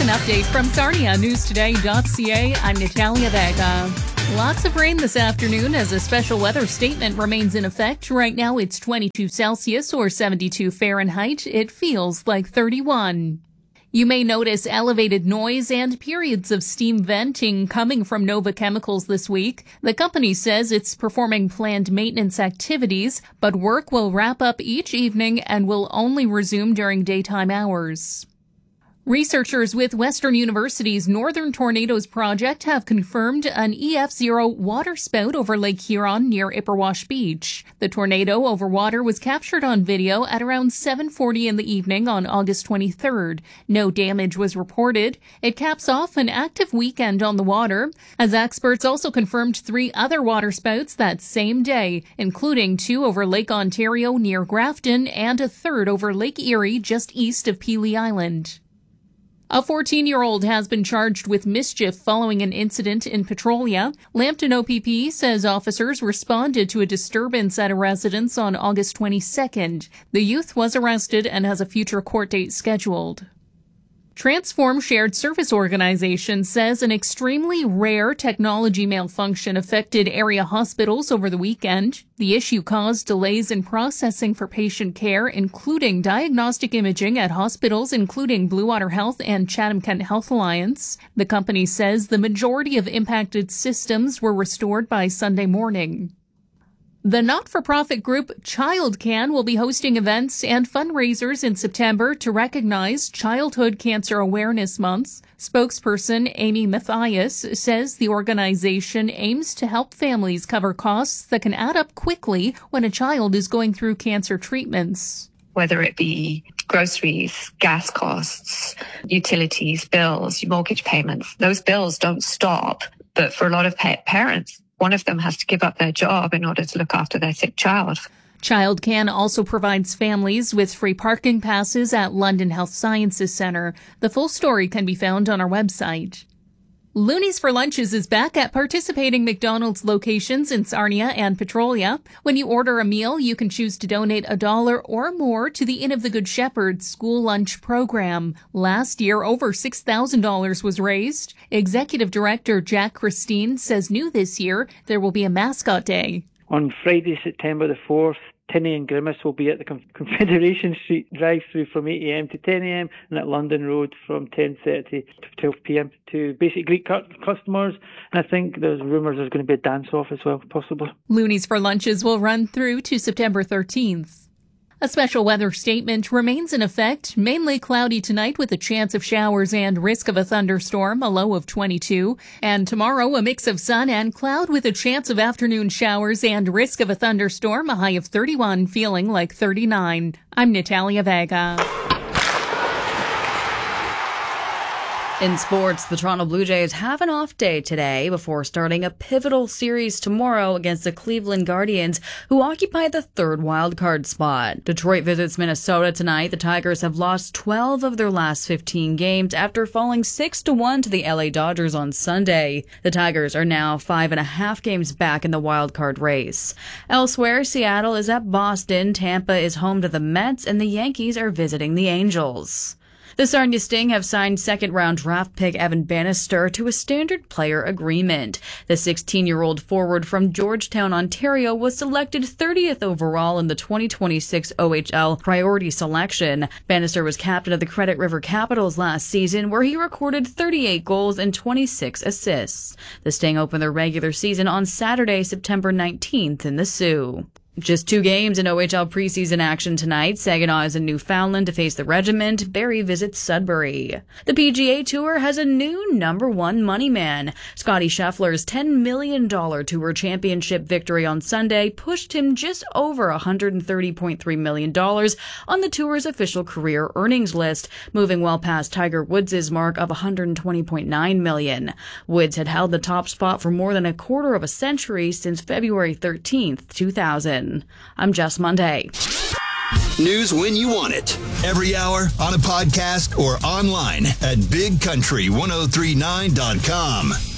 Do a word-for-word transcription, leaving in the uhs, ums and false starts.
an update from Sarnia News Today dot C A. I'm Natalia Vega. Lots of rain this afternoon as a special weather statement remains in effect. Right now it's twenty-two Celsius or seventy-two Fahrenheit. It feels like thirty-one. You may notice elevated noise and periods of steam venting coming from Nova Chemicals this week. The company says it's performing planned maintenance activities, but work will wrap up each evening and will only resume during daytime hours. Researchers with Western University's Northern Tornadoes Project have confirmed an E F zero water spout over Lake Huron near Ipperwash Beach. The tornado over water was captured on video at around seven forty in the evening on August twenty-third. No damage was reported. It caps off an active weekend on the water, as experts also confirmed three other water spouts that same day, including two over Lake Ontario near Grafton and a third over Lake Erie just east of Pelee Island. A fourteen-year-old has been charged with mischief following an incident in Petrolia. Lambton O P P says officers responded to a disturbance at a residence on August twenty-second. The youth was arrested and has a future court date scheduled. Transform Shared Service Organization says an extremely rare technology malfunction affected area hospitals over the weekend. The issue caused delays in processing for patient care, including diagnostic imaging at hospitals including Blue Water Health and Chatham-Kent Health Alliance. The company says the majority of impacted systems were restored by Sunday morning. The not-for-profit group ChildCan will be hosting events and fundraisers in September to recognize Childhood Cancer Awareness Month. Spokesperson Amy Mathias says the organization aims to help families cover costs that can add up quickly when a child is going through cancer treatments. Whether it be groceries, gas costs, utilities, bills, mortgage payments, those bills don't stop. But for a lot of pa- parents, one of them has to give up their job in order to look after their sick child. ChildCan also provides families with free parking passes at London Health Sciences Centre. The full story can be found on our website. Loonies for Lunches is back at participating McDonald's locations in Sarnia and Petrolia. When you order a meal, you can choose to donate a dollar or more to the Inn of the Good Shepherd school lunch program. Last year, over six thousand dollars was raised. Executive Director Jack Christine says new this year, there will be a mascot day. On Friday, September the fourth, Tinny and Grimace will be at the Confederation Street drive-through from eight a.m. to ten a.m. and at London Road from ten thirty to twelve p.m. to basic Greek customers. And I think there's rumours there's going to be a dance-off as well, possibly. Loonies for Lunches will run through to September thirteenth. A special weather statement remains in effect. Mainly cloudy tonight with a chance of showers and risk of a thunderstorm, a low of twenty-two. And tomorrow, a mix of sun and cloud with a chance of afternoon showers and risk of a thunderstorm, a high of thirty-one, feeling like thirty-nine. I'm Natalia Vega. In sports, the Toronto Blue Jays have an off day today before starting a pivotal series tomorrow against the Cleveland Guardians, who occupy the third wildcard spot. Detroit visits Minnesota tonight. The Tigers have lost twelve of their last fifteen games after falling six to one to the L A Dodgers on Sunday. The Tigers are now five and a half games back in the wildcard race. Elsewhere, Seattle is at Boston, Tampa is home to the Mets, and the Yankees are visiting the Angels. The Sarnia Sting have signed second-round draft pick Evan Bannister to a standard player agreement. The sixteen-year-old forward from Georgetown, Ontario, was selected thirtieth overall in the twenty twenty-six O H L priority selection. Bannister was captain of the Credit River Capitals last season, where he recorded thirty-eight goals and twenty-six assists. The Sting opened their regular season on Saturday, September nineteenth in the Sioux. Just two games in O H L preseason action tonight. Saginaw is in Newfoundland to face the Regiment. Barrie visits Sudbury. The P G A Tour has a new number one money man. Scottie Scheffler's ten million dollars Tour Championship victory on Sunday pushed him just over one hundred thirty point three million dollars on the Tour's official career earnings list, moving well past Tiger Woods' mark of one hundred twenty point nine million dollars. Woods had held the top spot for more than a quarter of a century since February thirteenth, two thousand. I'm Jess Monday. News when you want it. Every hour on a podcast or online at big country ten thirty-nine dot com.